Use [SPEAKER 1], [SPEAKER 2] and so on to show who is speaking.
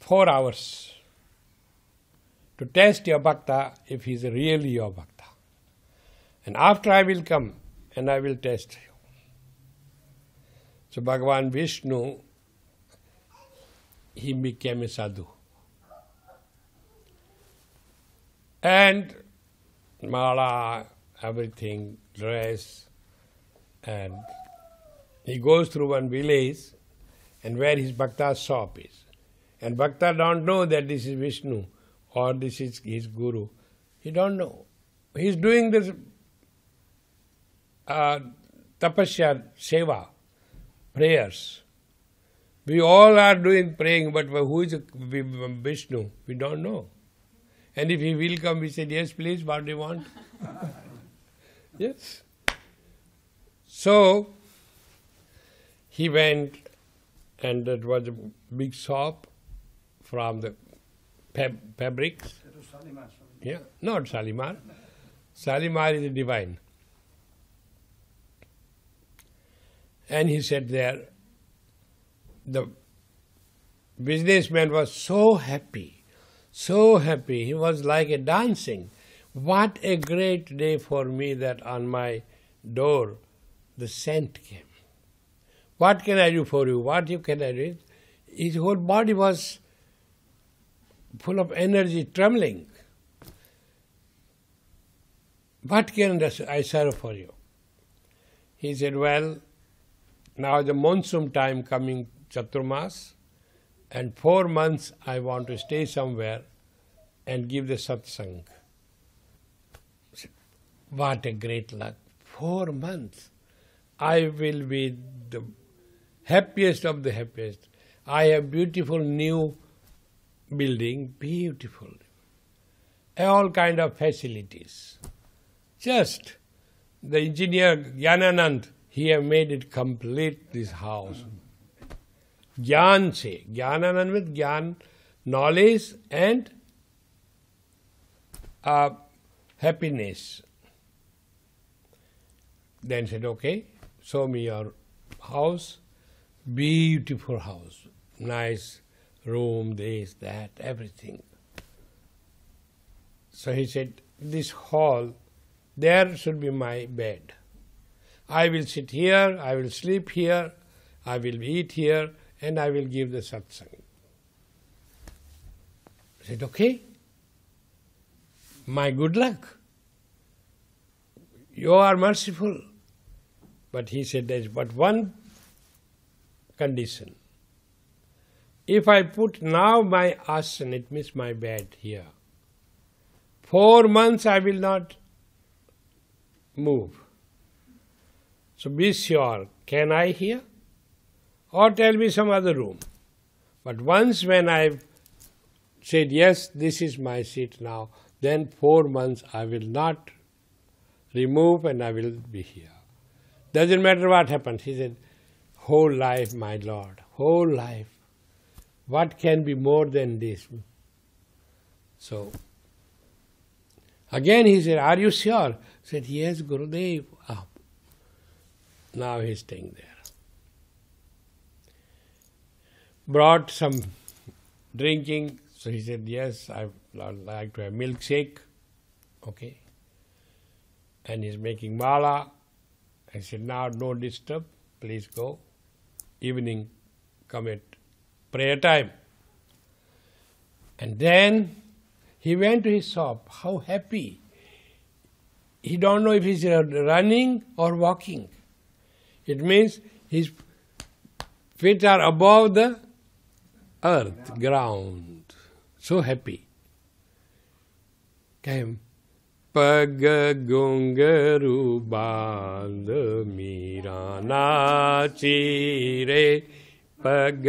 [SPEAKER 1] 4 hours to test your bhakta if he is really your bhakta. And after I will come and I will test you. So Bhagavan Vishnu, he became a sadhu. And mala, everything, dress, and he goes through one village and where his bhakta's shop is. And bhakta don't know that this is Vishnu or this is his guru. He don't know. He is doing this tapasya, seva, prayers. We all are doing praying, but who is Vishnu? We don't know. And if he will come, we said, yes, please, what do you want? Yes. So, he went, and it was a big shop from the fabrics.
[SPEAKER 2] It was Shalimar.
[SPEAKER 1] Yeah, not Shalimar. Shalimar is divine. And he said there, the businessman was so happy, he was like a dancing. What a great day for me that on my door the scent came. What can I do for you? What can I do? His whole body was full of energy, trembling. What can I serve for you? He said, well, now the monsoon time coming, Chaturmas, and 4 months I want to stay somewhere and give the satsang. What a great luck. 4 months. I will be the happiest of the happiest. I have beautiful new building, beautiful. All kind of facilities. Just the engineer Gyananand, he have made it complete, this house. Gyan se. Gyananand with Gyan, knowledge and happiness. Then said, okay, show me your house. Beautiful house. Nice room, this, that, everything. So he said, this hall, there should be my bed. I will sit here, I will sleep here, I will eat here, and I will give the satsang. I said, okay, my good luck. You are merciful. But he said, there is but one condition. If I put now my asana, it means my bed here, 4 months I will not move. So be sure, can I here? Or tell me some other room. But once when I've said, yes, this is my seat now, then 4 months I will not remove and I will be here. Doesn't matter what happens. He said, whole life, my Lord, whole life. What can be more than this? So, again he said, are you sure? He said, yes, Gurudev. Oh. Now he is staying there. Brought some drinking. So he said, yes, I would like to have milkshake. Okay. And he's making mala. I said, now don't disturb, please go. Evening, come at prayer time. And then he went to his shop. How happy. He don't know if he's running or walking. It means his feet are above the earth, ground. So happy. Came. Pag gungaru band mira nachi re. Pag